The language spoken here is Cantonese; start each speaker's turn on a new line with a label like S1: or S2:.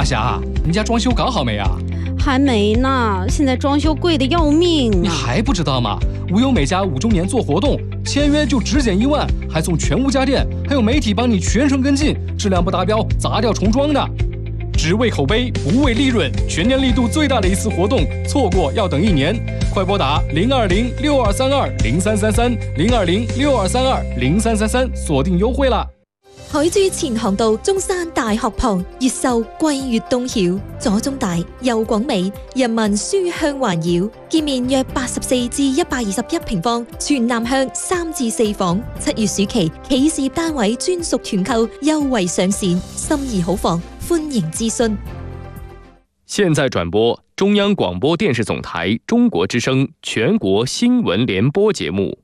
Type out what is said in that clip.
S1: 大侠，你家装修搞好没啊？
S2: 还没呢，现在装修贵的要命啊。
S1: 你还不知道吗？无忧美家5周年做活动，签约就只减1万，还送全屋家电，还有媒体帮你全程跟进，质量不达标砸掉重装的。只为口碑，不为利润，全年力度最大的一次活动，错过要等1年。快拨打020-6232-0333，020-6232-0333，锁定优惠啦！
S3: 海珠前航道中山大學旁，越秀貴越東曉，左中大右廣美，人民書香環繞，建面約84至121平方，全南向3至4房。7月暑期企事業單位專屬團購優惠上線，心儀好房，歡迎諮詢。
S4: 现在转播中央广播电视总台中国之声全国新闻联播节目。